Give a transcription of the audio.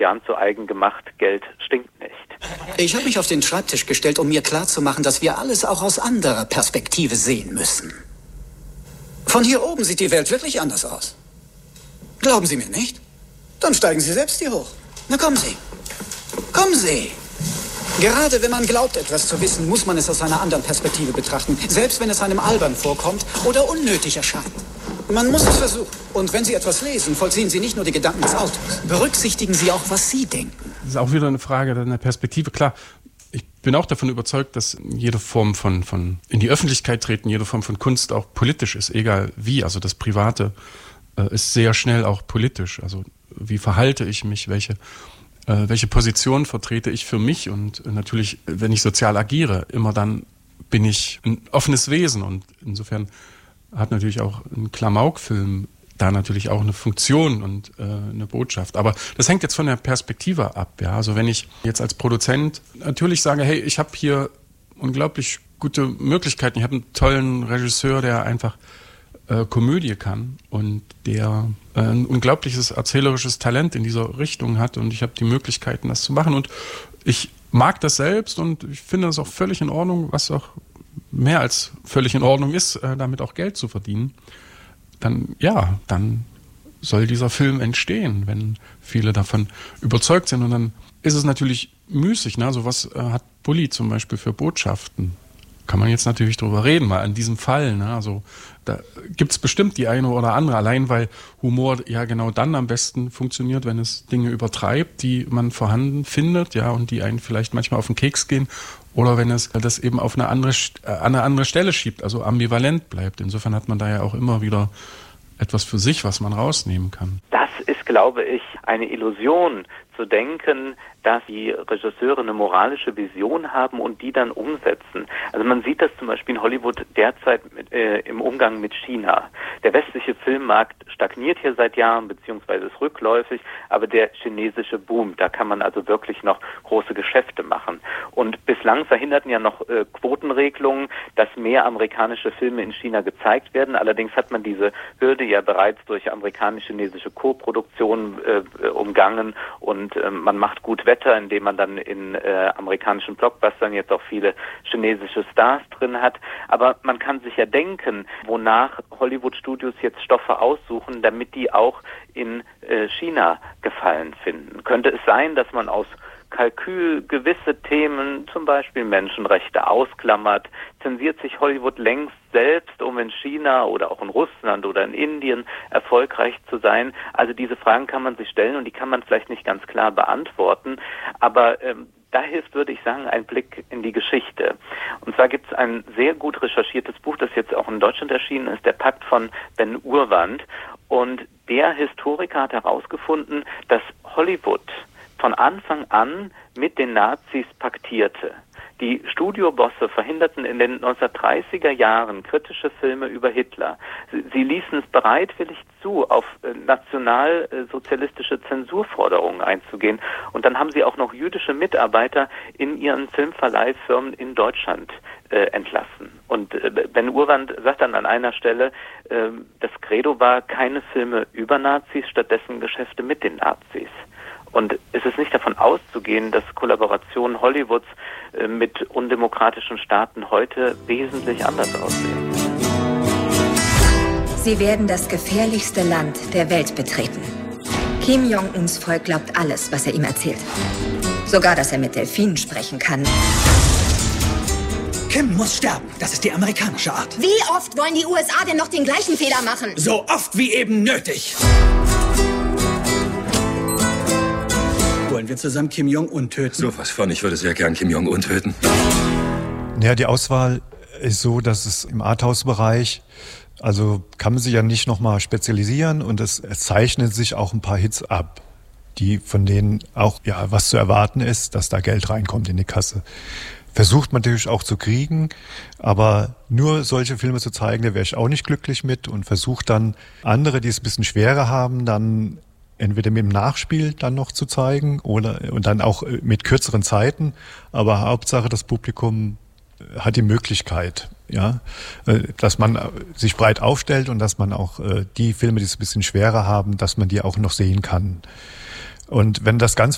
Jahren zu eigen gemacht, Geld stinkt nicht. Ich habe mich auf den Schreibtisch gestellt, um mir klarzumachen, dass wir alles auch aus anderer Perspektive sehen müssen. Von hier oben sieht die Welt wirklich anders aus. Glauben Sie mir nicht? Dann steigen Sie selbst hier hoch. Na kommen Sie. Kommen Sie. Gerade wenn man glaubt, etwas zu wissen, muss man es aus einer anderen Perspektive betrachten. Selbst wenn es einem albern vorkommt oder unnötig erscheint. Man muss es versuchen. Und wenn Sie etwas lesen, vollziehen Sie nicht nur die Gedanken des Autors. Berücksichtigen Sie auch, was Sie denken. Das ist auch wieder eine Frage der Perspektive. Klar, ich bin auch davon überzeugt, dass jede Form von in die Öffentlichkeit treten, jede Form von Kunst auch politisch ist, egal wie. Also das Private ist sehr schnell auch politisch. Also wie verhalte ich mich, welche Position vertrete ich für mich? Und natürlich, wenn ich sozial agiere, immer dann bin ich ein offenes Wesen. Und insofern hat natürlich auch ein Klamauk-Film da natürlich auch eine Funktion und eine Botschaft. Aber das hängt jetzt von der Perspektive ab. Ja? Also wenn ich jetzt als Produzent natürlich sage, hey, ich habe hier unglaublich gute Möglichkeiten. Ich habe einen tollen Regisseur, der einfach Komödie kann und der ein unglaubliches erzählerisches Talent in dieser Richtung hat und ich habe die Möglichkeiten, das zu machen und ich mag das selbst und ich finde das auch völlig in Ordnung, was auch mehr als völlig in Ordnung ist, damit auch Geld zu verdienen, dann soll dieser Film entstehen, wenn viele davon überzeugt sind und dann ist es natürlich müßig, ne? So was hat Bully zum Beispiel für Botschaften? Kann man jetzt natürlich drüber reden, mal an diesem Fall. Ne? Also da gibt's bestimmt die eine oder andere, allein weil Humor ja genau dann am besten funktioniert, wenn es Dinge übertreibt, die man vorhanden findet, ja, und die einen vielleicht manchmal auf den Keks gehen, oder wenn es das eben auf eine andere Stelle schiebt, also ambivalent bleibt. Insofern hat man da ja auch immer wieder etwas für sich, was man rausnehmen kann. Das ist, glaube ich, eine Illusion, zu denken, dass die Regisseure eine moralische Vision haben und die dann umsetzen. Also man sieht das zum Beispiel in Hollywood derzeit im Umgang mit China. Der westliche Filmmarkt stagniert hier seit Jahren, beziehungsweise ist rückläufig, aber der chinesische boomt. Da kann man also wirklich noch große Geschäfte machen. Und bislang verhinderten ja noch Quotenregelungen, dass mehr amerikanische Filme in China gezeigt werden. Allerdings hat man diese Hürde ja bereits durch amerikanisch-chinesische Co-Produktionen umgangen und man macht gut Wetter, indem man dann in amerikanischen Blockbustern jetzt auch viele chinesische Stars drin hat. Aber man kann sich ja denken, wonach Hollywood-Studios jetzt Stoffe aussuchen, damit die auch in China Gefallen finden. Könnte es sein, dass man aus Kalkül gewisse Themen, zum Beispiel Menschenrechte, ausklammert, zensiert sich Hollywood längst selbst, um in China oder auch in Russland oder in Indien erfolgreich zu sein. Also diese Fragen kann man sich stellen und die kann man vielleicht nicht ganz klar beantworten, aber da hilft, würde ich sagen, ein Blick in die Geschichte. Und zwar gibt es ein sehr gut recherchiertes Buch, das jetzt auch in Deutschland erschienen ist, Der Pakt von Ben Urwand. Und der Historiker hat herausgefunden, dass Hollywood von Anfang an mit den Nazis paktierte. Die Studiobosse verhinderten in den 1930er Jahren kritische Filme über Hitler. Sie ließen es bereitwillig zu, auf nationalsozialistische Zensurforderungen einzugehen. Und dann haben sie auch noch jüdische Mitarbeiter in ihren Filmverleihfirmen in Deutschland entlassen. Und Ben Urwand sagt dann an einer Stelle, das Credo war keine Filme über Nazis, stattdessen Geschäfte mit den Nazis. Und es ist nicht davon auszugehen, dass Kollaborationen Hollywoods mit undemokratischen Staaten heute wesentlich anders aussehen. Sie werden das gefährlichste Land der Welt betreten. Kim Jong-uns Volk glaubt alles, was er ihm erzählt. Sogar, dass er mit Delfinen sprechen kann. Kim muss sterben. Das ist die amerikanische Art. Wie oft wollen die USA denn noch den gleichen Fehler machen? So oft wie eben nötig. Wollen wir zusammen Kim Jong-un töten? So was von, ich würde sehr gern Kim Jong-un töten. Ja, die Auswahl ist so, dass es im Arthouse-Bereich, also kann man sich ja nicht nochmal spezialisieren und es zeichnen sich auch ein paar Hits ab, von denen auch ja was zu erwarten ist, dass da Geld reinkommt in die Kasse. Versucht man natürlich auch zu kriegen, aber nur solche Filme zu zeigen, da wäre ich auch nicht glücklich mit und versucht dann andere, die es ein bisschen schwerer haben, dann entweder mit dem Nachspiel dann noch zu zeigen und dann auch mit kürzeren Zeiten. Aber Hauptsache, das Publikum hat die Möglichkeit, ja, dass man sich breit aufstellt und dass man auch die Filme, die es ein bisschen schwerer haben, dass man die auch noch sehen kann. Und wenn das ganz